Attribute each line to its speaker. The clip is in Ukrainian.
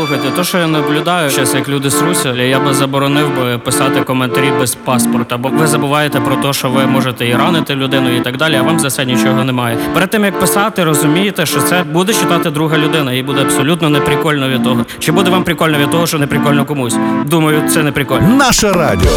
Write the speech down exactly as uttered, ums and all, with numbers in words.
Speaker 1: Слухайте, то, що я наблюдаю зараз, як люди сруся, я би заборонив би писати коментарі без паспорта, бо ви забуваєте про те, що ви можете і ранити людину і так далі, а вам за це нічого немає. Перед тим, як писати, розумієте, що це буде читати друга людина, і буде абсолютно неприкольно від того. Чи буде вам прикольно від того, що не прикольно комусь? Думаю, це не прикольно.
Speaker 2: Наше радіо.